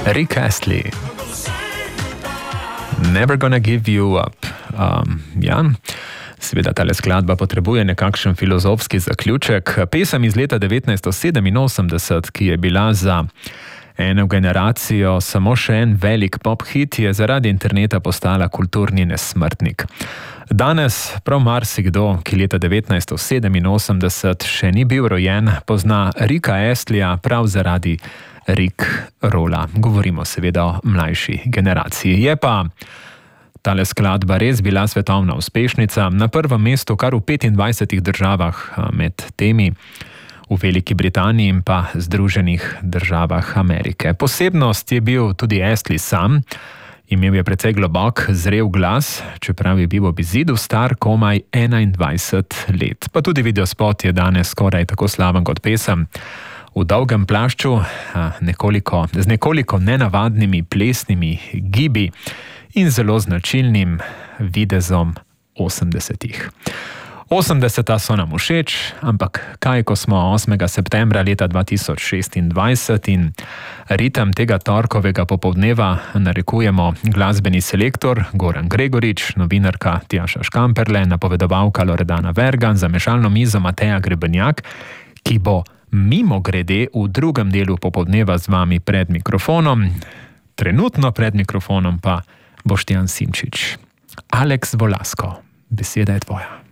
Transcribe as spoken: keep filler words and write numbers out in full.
Rick Astley. Never gonna give you up. Um, ja, seveda tale skladba potrebuje nekakšen filozofski zaključek. Pesem iz leta devetnajststo sedeminosemdeset, ki je bila za eno generacijo samo še en velik pop hit, je zaradi interneta postala kulturni nesmrtnik. Danes prav marsikdo, ki leta devetnajststo sedeminosemdeset še ni bil rojen, pozna Ricka Astleya prav zaradi Rick Rolla. Govorimo seveda o mlajši generaciji. Je pa tale skladba res bila svetovna uspešnica, na prvem mestu kar v petindvajsetih državah, med temi v Veliki Britaniji in pa Združenih državah Amerike. Posebnost je bil tudi Astley sam. Imel je precej globok, zrel glas, čeprav je bil ob izidu star komaj enaindvajset let. Pa tudi videospot je danes skoraj tako slaven kot pesem. V dolgem plašču, nekoliko, z nekoliko nenavadnimi plesnimi gibi in zelo značilnim videzom osemdesetih. osemdeseta so nam všeč, ampak kaj, ko smo osmega septembra leta dva tisoč šestindvajset in ritem tega torkovega popoldneva narekujemo glasbeni selektor Goran Gregorič, novinarka Tjaša Škamperle, napovedovalka Loredana Vergan, za mešalno mizo Mateja Grebenjak, ki bo mimogrede v drugem delu popoldneva z vami pred mikrofonom, trenutno pred mikrofonom pa Boštjan Simčič. Aleks Volasko, beseda je tvoja.